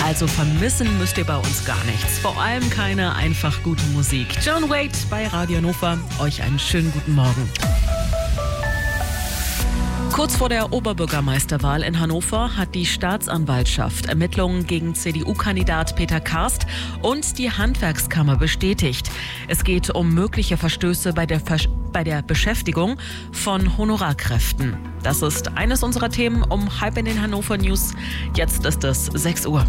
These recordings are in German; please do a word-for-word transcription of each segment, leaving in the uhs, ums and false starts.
Also vermissen müsst ihr bei uns gar nichts. Vor allem keine einfach gute Musik. John Waite bei Radio Hannover. Euch einen schönen guten Morgen. Kurz vor der Oberbürgermeisterwahl in Hannover hat die Staatsanwaltschaft Ermittlungen gegen C D U-Kandidat Peter Karst und die Handwerkskammer bestätigt. Es geht um mögliche Verstöße bei der, Versch- bei der Beschäftigung von Honorarkräften. Das ist eines unserer Themen um halb in den Hannover News. Jetzt ist es sechs Uhr.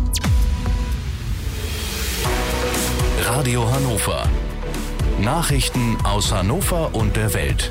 Radio Hannover. Nachrichten aus Hannover und der Welt.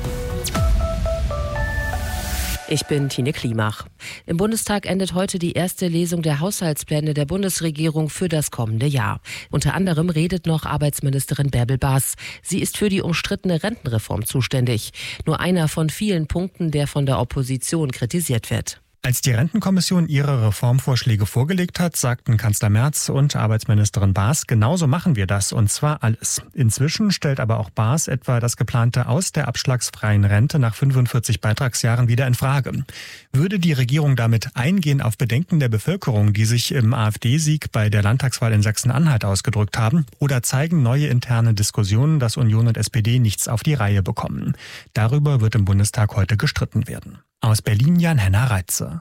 Ich bin Tine Klimach. Im Bundestag endet heute die erste Lesung der Haushaltspläne der Bundesregierung für das kommende Jahr. Unter anderem redet noch Arbeitsministerin Bärbel Baas. Sie ist für die umstrittene Rentenreform zuständig. Nur einer von vielen Punkten, der von der Opposition kritisiert wird. Als die Rentenkommission ihre Reformvorschläge vorgelegt hat, sagten Kanzler Merz und Arbeitsministerin Baas, genauso machen wir das, und zwar alles. Inzwischen stellt aber auch Baas etwa das geplante Aus der abschlagsfreien Rente nach fünfundvierzig Beitragsjahren wieder in Frage. Würde die Regierung damit eingehen auf Bedenken der Bevölkerung, die sich im AfD-Sieg bei der Landtagswahl in Sachsen-Anhalt ausgedrückt haben, oder zeigen neue interne Diskussionen, dass Union und S P D nichts auf die Reihe bekommen? Darüber wird im Bundestag heute gestritten werden. Aus Berlin Jan-Henna Reitze.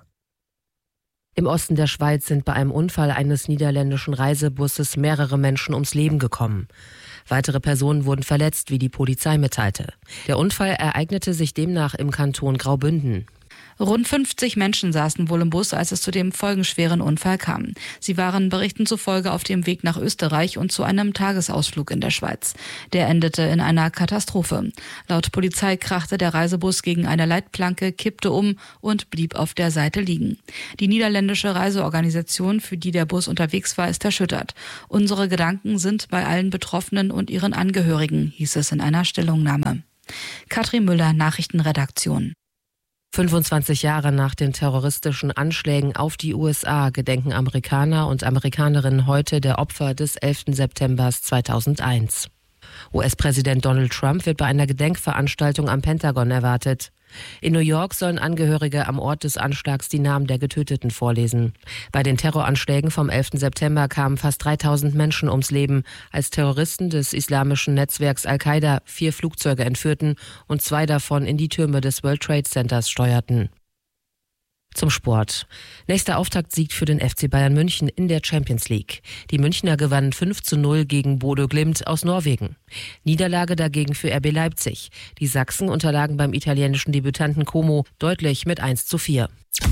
Im Osten der Schweiz sind bei einem Unfall eines niederländischen Reisebusses mehrere Menschen ums Leben gekommen. Weitere Personen wurden verletzt, wie die Polizei mitteilte. Der Unfall ereignete sich demnach im Kanton Graubünden. Rund fünfzig Menschen saßen wohl im Bus, als es zu dem folgenschweren Unfall kam. Sie waren Berichten zufolge auf dem Weg nach Österreich und zu einem Tagesausflug in der Schweiz. Der endete in einer Katastrophe. Laut Polizei krachte der Reisebus gegen eine Leitplanke, kippte um und blieb auf der Seite liegen. Die niederländische Reiseorganisation, für die der Bus unterwegs war, ist erschüttert. Unsere Gedanken sind bei allen Betroffenen und ihren Angehörigen, hieß es in einer Stellungnahme. Katrin Müller, Nachrichtenredaktion. fünfundzwanzig Jahre nach den terroristischen Anschlägen auf die U S A gedenken Amerikaner und Amerikanerinnen heute der Opfer des elften September zweitausendeins. U S-Präsident Donald Trump wird bei einer Gedenkveranstaltung am Pentagon erwartet. In New York sollen Angehörige am Ort des Anschlags die Namen der Getöteten vorlesen. Bei den Terroranschlägen vom elften September kamen fast dreitausend Menschen ums Leben, als Terroristen des islamischen Netzwerks Al-Qaida vier Flugzeuge entführten und zwei davon in die Türme des World Trade Centers steuerten. Zum Sport. Nächster Auftaktsieg für den F C Bayern München in der Champions League. Die Münchner gewannen fünf zu null gegen Bodø Glimt aus Norwegen. Niederlage dagegen für R B Leipzig. Die Sachsen unterlagen beim italienischen Debütanten Como deutlich mit eins zu vier.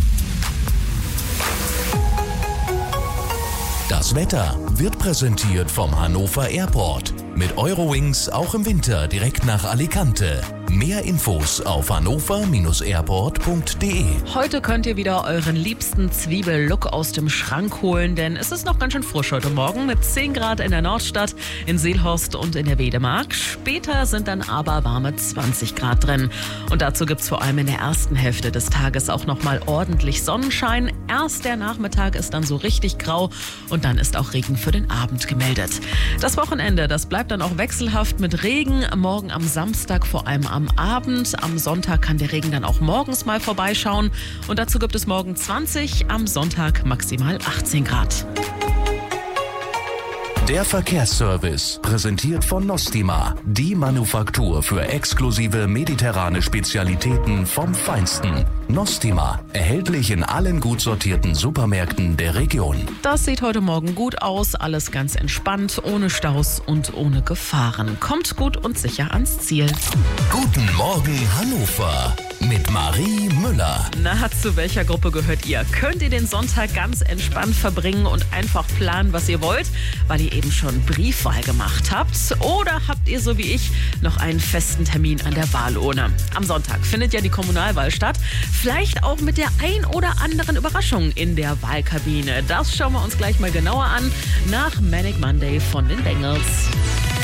Das Wetter wird präsentiert vom Hannover Airport. Mit Eurowings auch im Winter direkt nach Alicante. Mehr Infos auf hannover Bindestrich airport punkt de. Heute könnt ihr wieder euren liebsten Zwiebellook aus dem Schrank holen, denn es ist noch ganz schön frisch heute Morgen mit zehn Grad in der Nordstadt, in Seelhorst und in der Wedemark. Später sind dann aber warme zwanzig Grad drin. Und dazu gibt's vor allem in der ersten Hälfte des Tages auch nochmal ordentlich Sonnenschein. Erst der Nachmittag ist dann so richtig grau und dann ist auch Regen für den Abend gemeldet. Das Wochenende, das bleibt dann auch wechselhaft mit Regen. Morgen am Samstag vor allem am Abend. Am Sonntag kann der Regen dann auch morgens mal vorbeischauen. Und dazu gibt es morgen zwanzig, am Sonntag maximal achtzehn Grad. Der Verkehrsservice, präsentiert von Nostima, die Manufaktur für exklusive mediterrane Spezialitäten vom Feinsten. Nostima, erhältlich in allen gut sortierten Supermärkten der Region. Das sieht heute Morgen gut aus, alles ganz entspannt, ohne Staus und ohne Gefahren. Kommt gut und sicher ans Ziel. Guten Morgen Hannover mit Marie Müller. Na, zu welcher Gruppe gehört ihr? Könnt ihr den Sonntag ganz entspannt verbringen und einfach planen, was ihr wollt, weil ihr eben schon Briefwahl gemacht habt? Oder habt ihr, so wie ich, noch einen festen Termin an der Wahlurne? Am Sonntag findet ja die Kommunalwahl statt. Vielleicht auch mit der ein oder anderen Überraschung in der Wahlkabine. Das schauen wir uns gleich mal genauer an nach Manic Monday von den Bengals.